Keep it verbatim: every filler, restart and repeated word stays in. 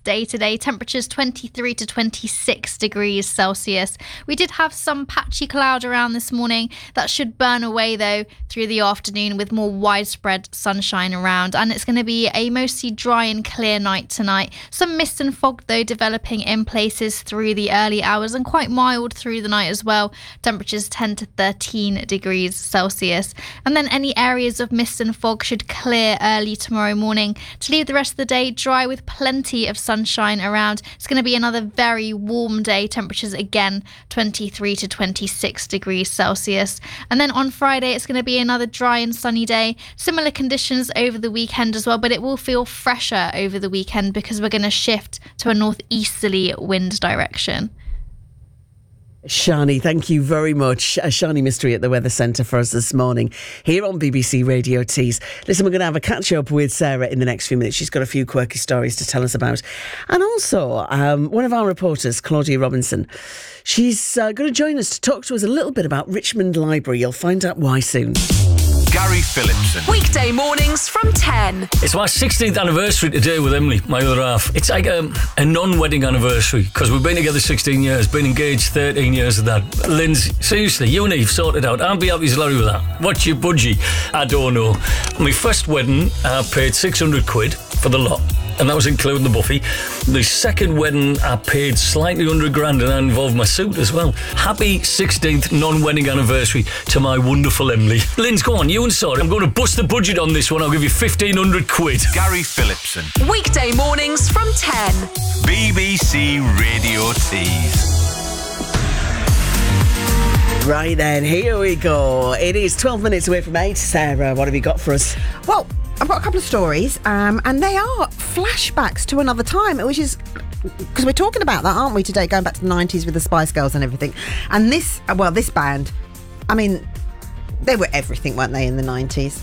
day today. Temperatures twenty-three to twenty-six degrees Celsius. We did have some patchy cloud around this morning. That should burn away though through the afternoon with more widespread sunshine around. And it's going to be a mostly dry and clear night tonight. Some mist and fog though developing in places through the early hours and quite mild through the night as well. Temperatures ten to thirteen degrees Celsius. And then any areas of mist and fog should clear early tomorrow morning to leave the rest of the day dry with plenty of sunshine around. It's going to be another very warm day. Temperatures again twenty-three to twenty-six degrees Celsius. And then on Friday it's going to be another dry and sunny day. Similar conditions over the weekend as well, but it will feel fresher over the weekend because we're going to shift to a northeasterly wind direction. Shani, thank you very much. Uh, Shani Mystery at the Weather Centre for us this morning here on B B C Radio Tees. Listen, we're going to have a catch up with Sarah in the next few minutes. She's got a few quirky stories to tell us about. And also, um, one of our reporters, Claudia Robinson, she's uh, going to join us to talk to us a little bit about Richmond Library. You'll find out why soon. Gary Phillipson. Weekday mornings from ten. It's my sixteenth anniversary today with Emily, my other half. It's like a, a non-wedding anniversary because we've been together sixteen years, been engaged thirteen years of that. Lindsay, seriously, you and Eve sorted out. I'll be happy as Larry with that. What's your budgie? I don't know. My first wedding, I paid six hundred quid for the lot. And that was including the buffet. The second wedding, I paid slightly under a grand and that involved my suit as well. Happy sixteenth non-wedding anniversary to my wonderful Emily. Linz, go on, you and Sorry. I'm going to bust the budget on this one. I'll give you fifteen hundred quid. Gary Phillipson. Weekday mornings from ten. B B C Radio Tees. Right then, here we go. It is twelve minutes away from eight. Sarah, what have you got for us? Well, I've got a couple of stories, um, and they are flashbacks to another time, which is because we're talking about that, aren't we, today, going back to the nineties with the Spice Girls and everything. And this, well, this band, I mean, they were everything, weren't they, in the nineties?